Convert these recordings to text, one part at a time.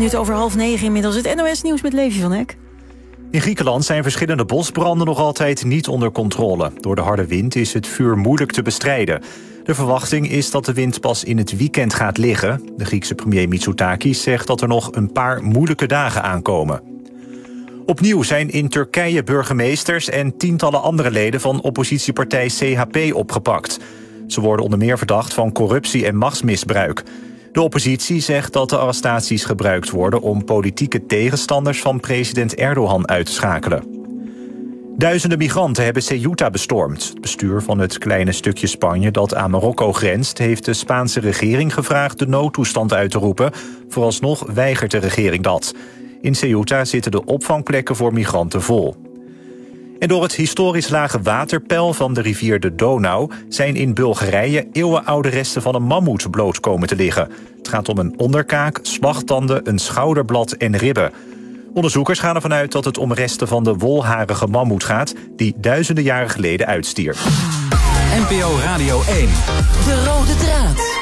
minuten over 8:30 inmiddels. Het NOS-nieuws met Levi van Eck. In Griekenland zijn verschillende bosbranden nog altijd niet onder controle. Door de harde wind is het vuur moeilijk te bestrijden. De verwachting is dat de wind pas in het weekend gaat liggen. De Griekse premier Mitsotakis zegt dat er nog een paar moeilijke dagen aankomen. Opnieuw zijn in Turkije burgemeesters en tientallen andere leden van oppositiepartij CHP opgepakt. Ze worden onder meer verdacht van corruptie en machtsmisbruik. De oppositie zegt dat de arrestaties gebruikt worden om politieke tegenstanders van president Erdogan uit te schakelen. Duizenden migranten hebben Ceuta bestormd. Het bestuur van het kleine stukje Spanje dat aan Marokko grenst heeft de Spaanse regering gevraagd de noodtoestand uit te roepen. Vooralsnog weigert de regering dat. In Ceuta zitten de opvangplekken voor migranten vol. En door het historisch lage waterpeil van de rivier de Donau zijn in Bulgarije eeuwenoude resten van een mammoet bloot komen te liggen. Het gaat om een onderkaak, slagtanden, een schouderblad en ribben. Onderzoekers gaan ervan uit dat het om resten van de wolharige mammoet gaat die duizenden jaren geleden uitstierf. NPO Radio 1. De rode draad.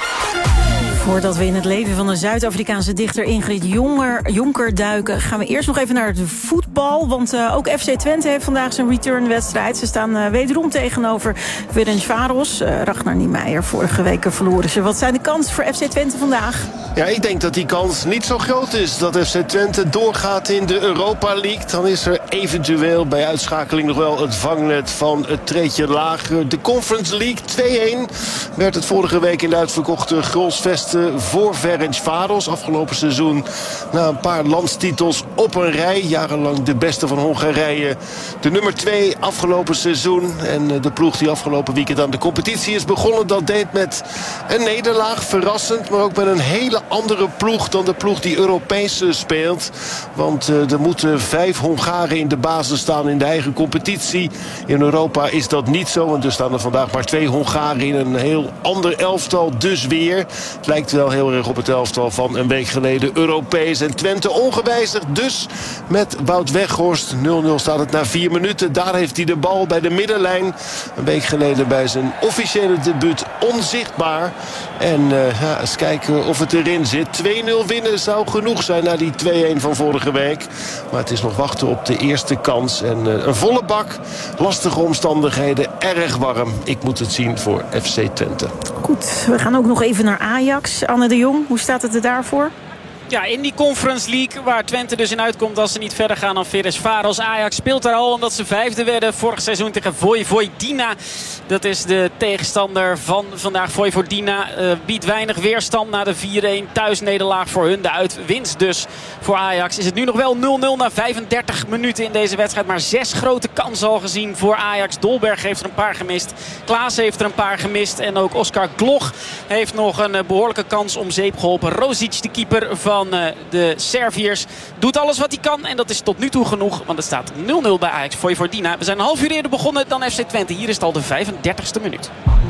Voordat we in het leven van de Zuid-Afrikaanse dichter Ingrid Jonker duiken, gaan we eerst nog even naar het voetbal. Want ook FC Twente heeft vandaag zijn returnwedstrijd. Ze staan wederom tegenover Ferencváros. Ragnar Niemeyer, vorige week verloren ze. Wat zijn de kansen voor FC Twente vandaag? Ja, ik denk dat die kans niet zo groot is dat FC Twente doorgaat in de Europa League. Dan is er eventueel bij uitschakeling nog wel het vangnet van het treedje lager. De Conference League 2-1 werd het vorige week in de uitverkochte Grolsvesten voor Ferencváros. Afgelopen seizoen na een paar landstitels op een rij. Jarenlang de beste van Hongarije. De nummer 2 afgelopen seizoen. En de ploeg die afgelopen weekend aan de competitie is begonnen, dat deed met een nederlaag. Verrassend, maar ook met een hele andere ploeg dan de ploeg die Europees speelt. Want er moeten 5 Hongaren in de basis staan in de eigen competitie. In Europa is dat niet zo. Want er staan er vandaag maar 2 Hongaren in een heel ander elftal. Dus weer. Het lijkt wel heel erg op het elftal van een week geleden Europees. En Twente ongewijzigd dus met Wout Weghorst. 0-0 staat het na 4 minuten. Daar heeft hij de bal bij de middenlijn. Een week geleden bij zijn officiële debuut onzichtbaar. En eens kijken of het erin zit. 2-0 winnen zou genoeg zijn na die 2-1 van vorige week. Maar het is nog wachten op de eerste kans. En een volle bak. Lastige omstandigheden. Erg warm. Ik moet het zien voor FC Twente. Goed, we gaan ook nog even naar Ajax. Anne de Jong, hoe staat het er daarvoor? Ja, in die Conference League waar Twente dus in uitkomt als ze niet verder gaan dan Ferencváros. Ajax speelt daar al omdat ze 5e werden vorig seizoen tegen Vojvodina. Dat is de tegenstander van vandaag. Vojvodina biedt weinig weerstand na de 4-1 thuisnederlaag voor hun. De uitwinst dus voor Ajax. Is het nu nog wel 0-0 na 35 minuten in deze wedstrijd. Maar 6 grote kansen al gezien voor Ajax. Dolberg heeft er een paar gemist. Klaas heeft er een paar gemist. En ook Oscar Gloch heeft nog een behoorlijke kans om zeep geholpen. Rosic, de keeper van de Serviërs, doet alles wat hij kan. En dat is tot nu toe genoeg. Want het staat 0-0 bij Ajax Vojvodina. We zijn een half uur eerder begonnen dan FC Twente. Hier is het al de 35e minuut.